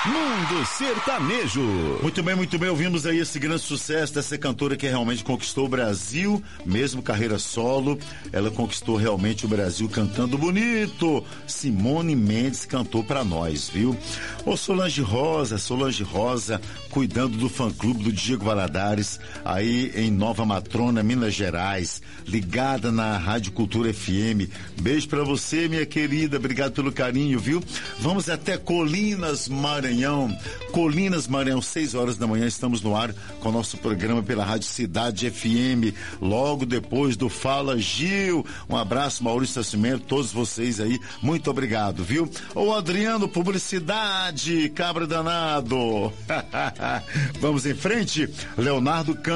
Mundo Sertanejo. Muito bem, ouvimos aí esse grande sucesso dessa cantora que realmente conquistou o Brasil, mesmo carreira solo, ela conquistou realmente o Brasil cantando bonito. Simone Mendes cantou pra nós, viu? Ô Solange Rosa, cuidando do fã-clube do Diego Valadares, aí em Nova Matrona, Minas Gerais, ligada na Rádio Cultura FM. Beijo pra você, minha querida, obrigado pelo carinho, viu? Vamos até Colinas, Maranhão, 6 horas da manhã, estamos no ar com o nosso programa pela Rádio Cidade FM, logo depois do Fala Gil. Um abraço, Maurício Nascimento, todos vocês aí, muito obrigado, viu? Ô Adriano, publicidade, cabra danado. Vamos em frente, Leonardo